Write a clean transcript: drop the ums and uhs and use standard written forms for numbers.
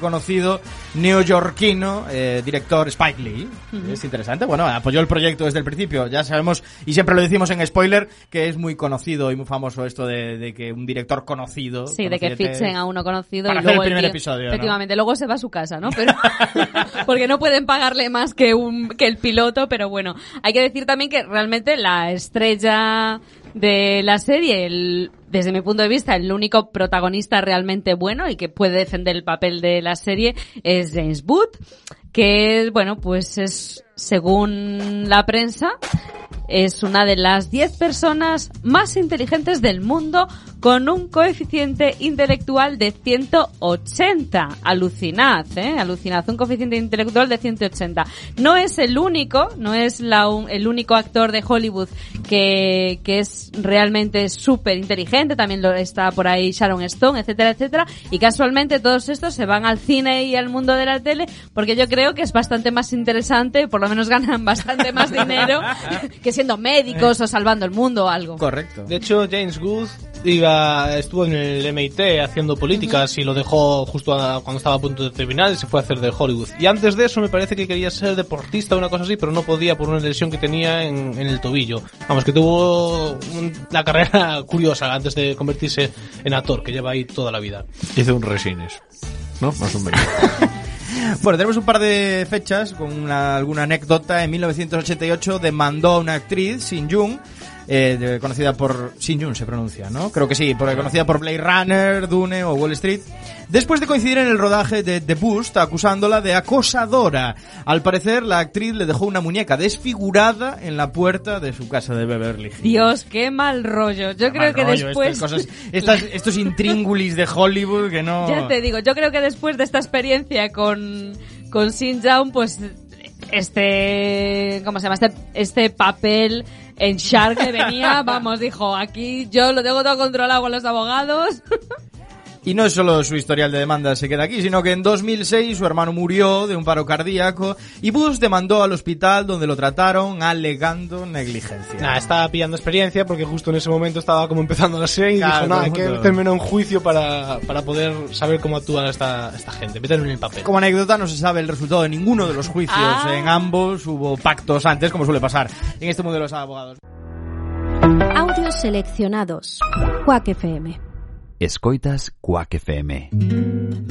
archiconocido neoyorquino director Spike Lee. Es interesante. Bueno, apoyó el proyecto desde el principio. Ya sabemos, y siempre lo decimos en spoiler, que es muy conocido y muy famoso esto de que un director conocido... Sí, de que fichen a uno conocido para y luego hacer el primer episodio, efectivamente, ¿no? luego se va a su casa, ¿no? Pero porque no pueden pagarle más que el piloto, pero bueno. Hay que decir también que realmente la estrella de la serie, desde mi punto de vista, el único protagonista realmente bueno y que puede defender el papel de la serie es James Woods, que, bueno, pues es, según la prensa, es una de las 10 personas más inteligentes del mundo con un coeficiente intelectual de 180. Alucinad, alucinad, un coeficiente intelectual de 180. No es el único, no es el único actor de Hollywood que es realmente súper inteligente, también está por ahí Sharon Stone, etcétera, etcétera, y casualmente todos estos se van al cine y al mundo de la tele porque yo creo que es bastante más interesante, por lo menos ganan bastante más dinero que siendo médicos o salvando el mundo o algo. Correcto. De hecho, James Woods estuvo en el MIT haciendo políticas y lo dejó justo cuando estaba a punto de terminar y se fue a hacer de Hollywood. Y antes de eso me parece que quería ser deportista o una cosa así, pero no podía por una lesión que tenía en el tobillo. Vamos, que tuvo una carrera curiosa antes de convertirse en actor, que lleva ahí toda la vida. Hizo un Resines, ¿no? Más o menos. Bueno, tenemos un par de fechas con alguna anécdota. En 1988 demandó a una actriz, Shin Jung, conocida por... Shin Jung se pronuncia, ¿no? Creo que sí, conocida por Blade Runner, Dune o Wall Street, después de coincidir en el rodaje de The Bust, acusándola de acosadora. Al parecer, la actriz le dejó una muñeca desfigurada en la puerta de su casa de Beverly Hills. Dios, qué mal rollo. Yo creo que después... Estos intríngulis de Hollywood que no... Ya te digo, yo creo que después de esta experiencia con Shin Jung, pues ¿cómo se llama? Este papel en Shark le venía, vamos, dijo, aquí yo lo tengo todo controlado con los abogados. Y no es solo su historial de demandas se queda aquí, sino que en 2006 su hermano murió de un paro cardíaco y Bush demandó al hospital donde lo trataron alegando negligencia. Estaba pillando experiencia porque justo en ese momento estaba como empezando la serie y dijo, hay que meterme en un juicio para poder saber cómo actúa esta gente, meterme en el papel. Como anécdota, no se sabe el resultado de ninguno de los juicios. En ambos hubo pactos antes, como suele pasar en este mundo de los abogados. Audios seleccionados. Quack FM. Escoitas Quack FM.